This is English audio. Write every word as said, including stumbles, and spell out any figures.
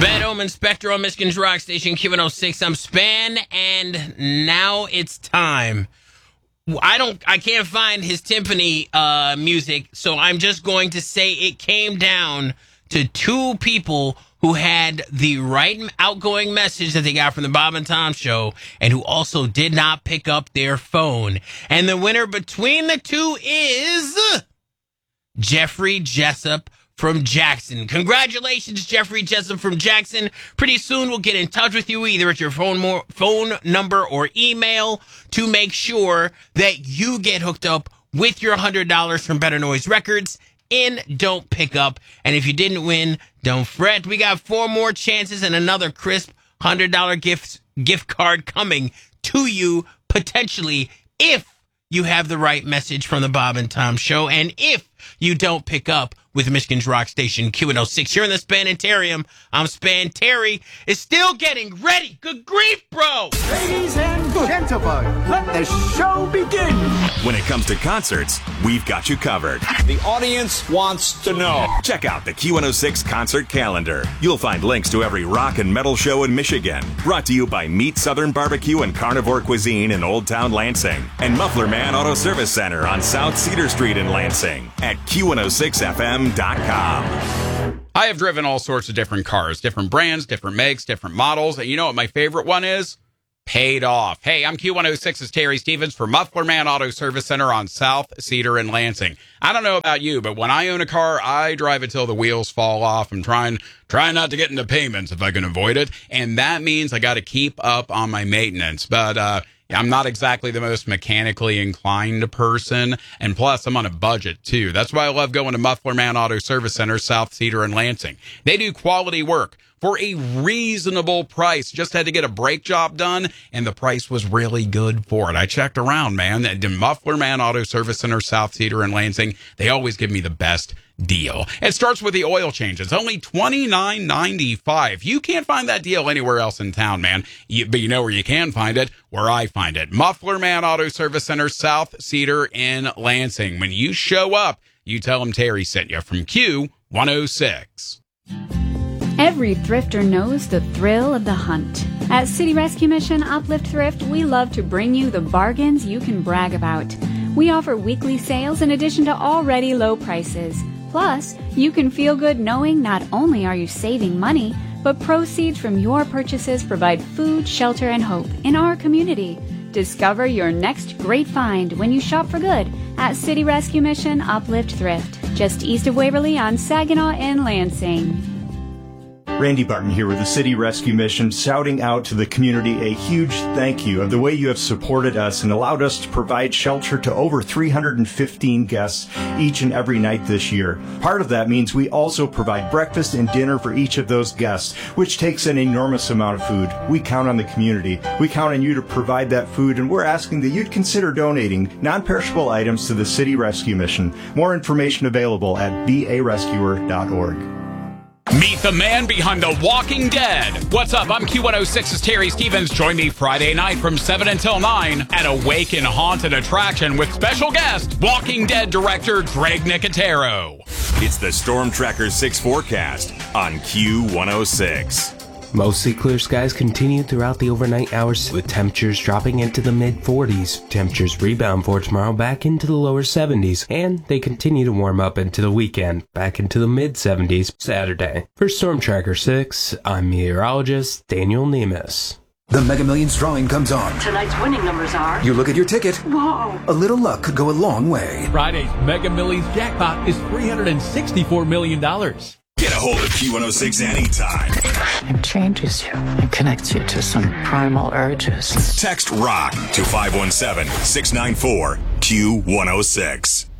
Bad Omen Spectre on Michigan's Rock Station, Q one oh six. I'm Span, and now it's time. I don't, I can't find his timpani uh, music, so I'm just going to say it came down to two people who had the right outgoing message that they got from the Bob and Tom show, and who also did not pick up their phone. And the winner between the two is Jeffrey Jessup from Jackson. Congratulations, Jeffrey Jessup from Jackson. Pretty soon we'll get in touch with you either at your phone more, phone number or email to make sure that you get hooked up with your one hundred dollars from Better Noise Records in Don't Pick Up. And if you didn't win, don't fret. We got four more chances and another crisp one hundred dollars gift, gift card coming to you potentially if you have the right message from the Bob and Tom show. And if you don't pick up with Michigan's Rock Station, Q one oh six. Here in the Spanitarium, I'm Span. Terry is still getting ready. Good grief, bro! Ladies and gentlemen, let the show begin! When it comes to concerts, we've got you covered. The audience wants to know. Check out the Q one oh six concert calendar. You'll find links to every rock and metal show in Michigan. Brought to you by Meat Southern Barbecue and Carnivore Cuisine in Old Town Lansing. And Muffler Man Auto Service Center on South Cedar Street in Lansing. At Q one oh six F M dot com. I have driven all sorts of different cars, different brands, different makes, different models. And you know what my favorite one is? Paid off. Hey, I'm Q one oh six's Terry Stevens for Muffler Man Auto Service Center on South Cedar in Lansing. I don't know about you, but when I own a car, I drive it till the wheels fall off. I'm trying, trying not to get into payments if I can avoid it. And that means I got to keep up on my maintenance. But, uh, I'm not exactly the most mechanically inclined person, and plus I'm on a budget too. That's why I love going to Muffler Man Auto Service Center, South Cedar and Lansing. They do quality work for a reasonable price. Just had to get a brake job done, and the price was really good for it. I checked around, man. The Muffler Man Auto Service Center, South Cedar and Lansing, they always give me the best deal. It starts with the oil change. It's only twenty-nine ninety-five. You can't find that deal anywhere else in town, man. You, but you know where you can find it? Where I find it. Muffler Man Auto Service Center, South Cedar in Lansing. When you show up, you tell them Terry sent you from Q one oh six. Every thrifter knows the thrill of the hunt. At City Rescue Mission Uplift Thrift, we love to bring you the bargains you can brag about. We offer weekly sales in addition to already low prices. Plus, you can feel good knowing not only are you saving money, but proceeds from your purchases provide food, shelter, and hope in our community. Discover your next great find when you shop for good at City Rescue Mission Uplift Thrift, just east of Waverly on Saginaw in Lansing. Randy Barton here with the City Rescue Mission, shouting out to the community a huge thank you of the way you have supported us and allowed us to provide shelter to over three hundred fifteen guests each and every night this year. Part of that means we also provide breakfast and dinner for each of those guests, which takes an enormous amount of food. We count on the community. We count on you to provide that food, and we're asking that you'd consider donating non-perishable items to the City Rescue Mission. More information available at v a rescuer dot org. Meet the man behind The Walking Dead. What's up? I'm Q one oh six's Terry Stevens. Join me Friday night from seven until nine at Awaken Haunted Attraction with special guest, Walking Dead director Greg Nicotero. It's the Storm Tracker six forecast on Q one oh six. Mostly clear skies continue throughout the overnight hours, with temperatures dropping into the mid forties. Temperatures rebound for tomorrow back into the lower seventies, and they continue to warm up into the weekend, back into the mid seventies Saturday. For Storm Tracker six, I'm meteorologist Daniel Nemes. The Mega Millions drawing comes on. Tonight's winning numbers are... You look at your ticket. Whoa! A little luck could go a long way. Friday's Mega Millions jackpot is three hundred sixty-four million dollars. Get a hold of Q one oh six anytime. It changes you. It connects you to some primal urges. Text ROCK to five one seven, six nine four, Q one oh six.